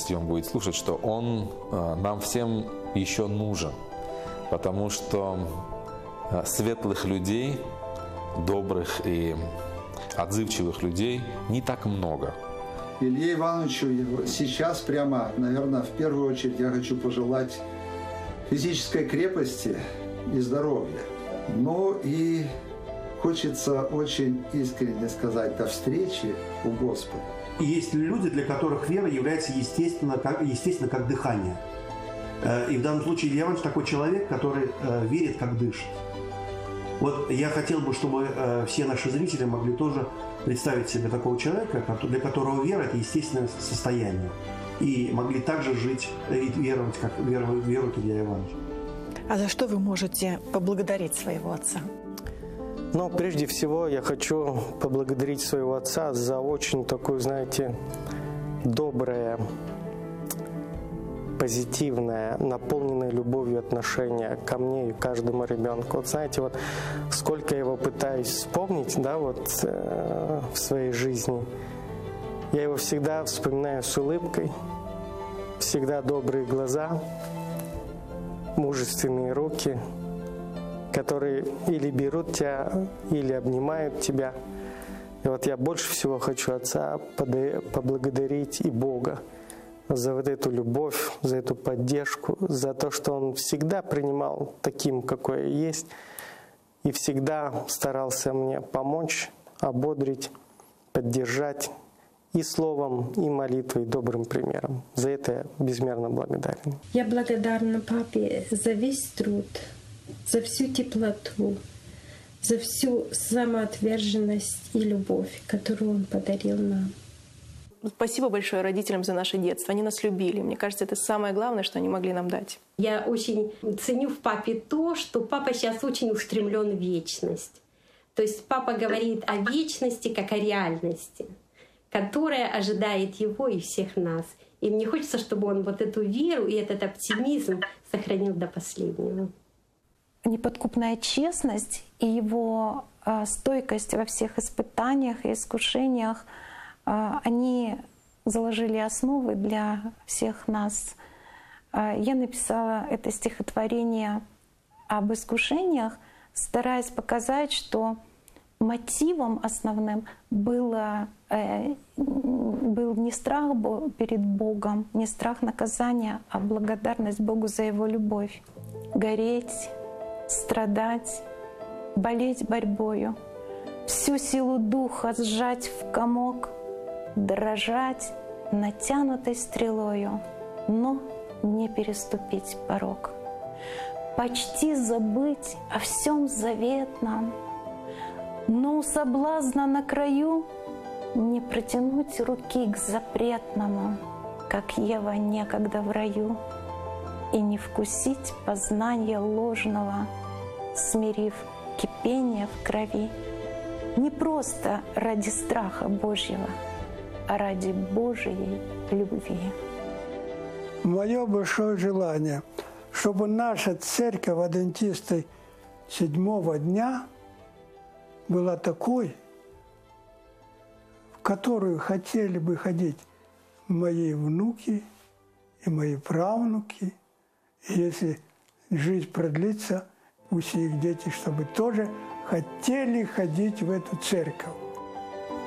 если он будет слушать, что он нам всем еще нужен. Потому что светлых людей, добрых и отзывчивых людей не так много. Илье Ивановичу сейчас прямо, наверное, в первую очередь я хочу пожелать физической крепости и здоровья. Ну и хочется очень искренне сказать до встречи у Господа. И есть люди, для которых вера является естественно как дыхание. И в данном случае Илья Иванович такой человек, который верит, как дышит. Вот я хотел бы, чтобы все наши зрители могли тоже представить себе такого человека, для которого вера – это естественное состояние. И могли также жить и веровать, как верует Илья Иванович. А за что вы можете поблагодарить своего отца? Но прежде всего я хочу поблагодарить своего отца за очень такое, знаете, доброе, позитивное, наполненное любовью отношение ко мне и каждому ребенку. Вот знаете, вот сколько я его пытаюсь вспомнить, да, вот в своей жизни, я его всегда вспоминаю с улыбкой, всегда добрые глаза, мужественные руки, которые или берут тебя, или обнимают тебя. И вот я больше всего хочу Отца поблагодарить и Бога за вот эту любовь, за эту поддержку, за то, что Он всегда принимал таким, какой я есть, и всегда старался мне помочь, ободрить, поддержать и словом, и молитвой, и добрым примером. За это я безмерно благодарен. Я благодарна папе за весь труд, за всю теплоту, за всю самоотверженность и любовь, которую он подарил нам. Спасибо большое родителям за наше детство. Они нас любили. Мне кажется, это самое главное, что они могли нам дать. Я очень ценю в папе то, что папа сейчас очень устремлен в вечность. То есть папа говорит о вечности как о реальности, которая ожидает его и всех нас. И мне хочется, чтобы он вот эту веру и этот оптимизм сохранил до последнего. Неподкупная честность и его стойкость во всех испытаниях и искушениях, они заложили основы для всех нас. Я написала это стихотворение об искушениях, стараясь показать, что мотивом основным был не страх перед Богом, не страх наказания, а благодарность Богу за Его любовь. Гореть, страдать, болеть борьбою, всю силу духа сжать в комок, дрожать натянутой стрелою, но не переступить порог. Почти забыть о всем заветном, но у соблазна на краю не протянуть руки к запретному, как Ева некогда в раю, и не вкусить познания ложного, смирив кипение в крови. Не просто ради страха Божьего, а ради Божьей любви. Мое большое желание, чтобы наша церковь адвентисты седьмого дня была такой, в которую хотели бы ходить мои внуки и мои правнуки. И если жизнь продлится, пусть и их дети, чтобы тоже хотели ходить в эту церковь.